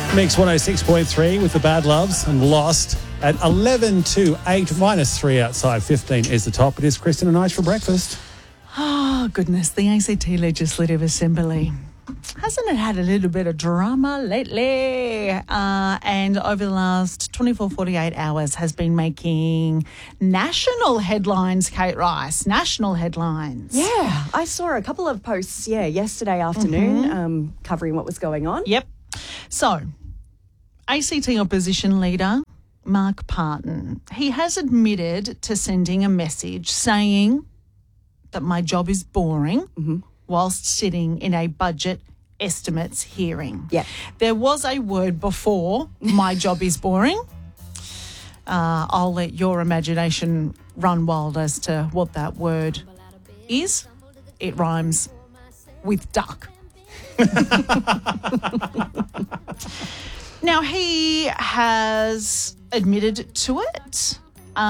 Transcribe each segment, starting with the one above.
Mix 106.3 with the Bad Loves and Lost at 11 to 8, -3 outside. 15 is the top. It is Kristen and Ice for breakfast. Oh, goodness. The ACT Legislative Assembly. Hasn't it had a little bit of drama lately? And over the last 24, 48 hours has been making national headlines, Kate Rice. National headlines. Yeah, I saw a couple of posts, yesterday afternoon covering what was going on. Yep. So, ACT opposition leader Mark Parton, he has admitted to sending a message saying that my job is boring whilst sitting in a budget estimates hearing. Yeah. There was a word before my job is boring. I'll let your imagination run wild as to what that word is. It rhymes with duck. Now, he has admitted to it.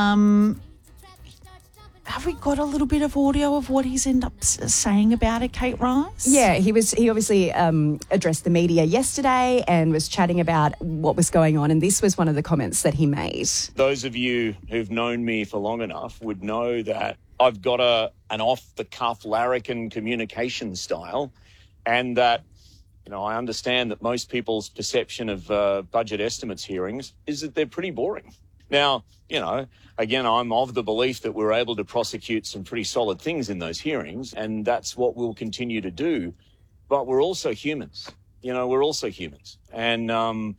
Have we got a little bit of audio of what he's ended up saying about it, Kate Rice? Yeah, he obviously addressed the media yesterday and was chatting about what was going on, and this was one of the comments that he made. Those of you who've known me for long enough would know that I've got an off-the-cuff larrikin communication style, and that I understand that most people's perception of budget estimates hearings is that they're pretty boring. Now, again, I'm of the belief that we're able to prosecute some pretty solid things in those hearings, and that's what we'll continue to do. But we're also humans. We're also humans. And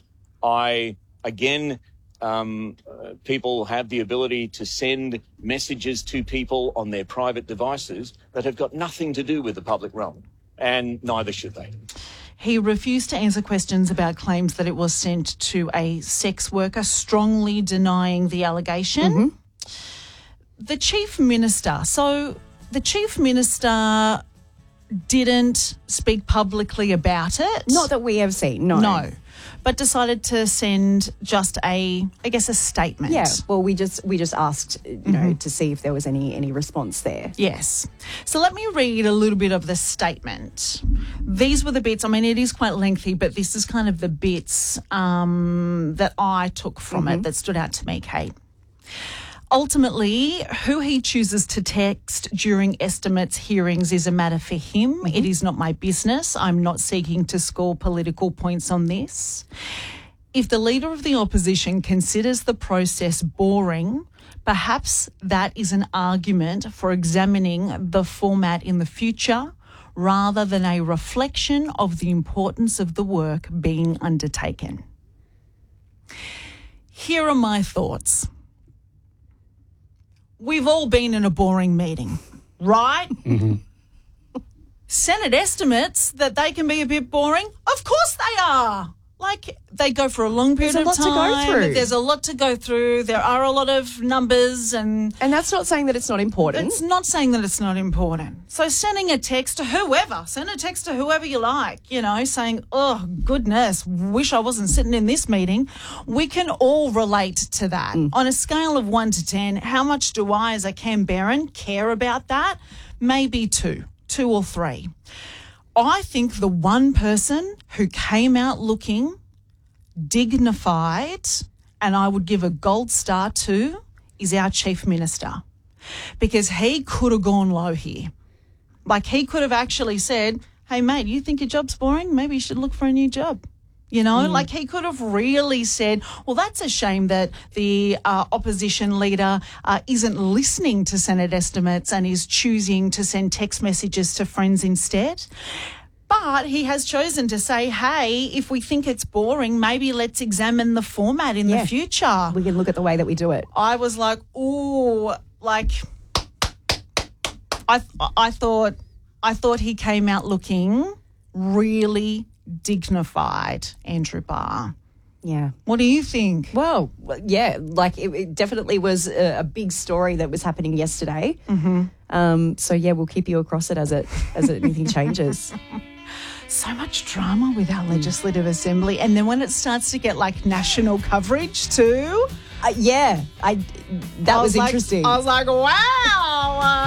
people have the ability to send messages to people on their private devices that have got nothing to do with the public realm, and neither should they. He refused to answer questions about claims that it was sent to a sex worker, strongly denying the allegation. The Chief Minister. So the Chief Minister didn't speak publicly about it. Not that we have seen, no. No. But decided to send just a statement. Yeah, well, we just asked, to see if there was any response there. Yes. So let me read a little bit of the statement. These were the bits, it is quite lengthy, but this is kind of the bits that I took from it that stood out to me, Kate. Ultimately, who he chooses to text during estimates hearings is a matter for him. It is not my business. I'm not seeking to score political points on this. If the Leader of the Opposition considers the process boring, perhaps that is an argument for examining the format in the future rather than a reflection of the importance of the work being undertaken. Here are my thoughts. We've all been in a boring meeting, right? Senate estimates that they can be a bit boring. Of course they are. They go for a long period of time. There's a lot to go through. There's a lot to go through. There are a lot of numbers and that's not saying that it's not important. It's not saying that it's not important. So sending a text to whoever, you like, saying, oh, goodness, wish I wasn't sitting in this meeting. We can all relate to that. On a scale of 1 to 10, how much do I, as a Canberran, care about that? Maybe 2 or 3. I think the one person who came out looking dignified, and I would give a gold star to, is our Chief Minister, because he could have gone low here. He could have actually said, hey, mate, you think your job's boring? Maybe you should look for a new job. He could have really said, well, that's a shame that the opposition leader isn't listening to Senate estimates and is choosing to send text messages to friends instead. But he has chosen to say, hey, if we think it's boring, maybe let's examine the format in the future. We can look at the way that we do it. I was like, ooh, I thought he came out looking really dignified, Andrew Barr. Yeah. What do you think? Well, yeah, it definitely was a big story that was happening yesterday. So yeah, we'll keep you across it as anything changes. So much drama with our Legislative Assembly, and then when it starts to get national coverage too. That was interesting. I was like, wow.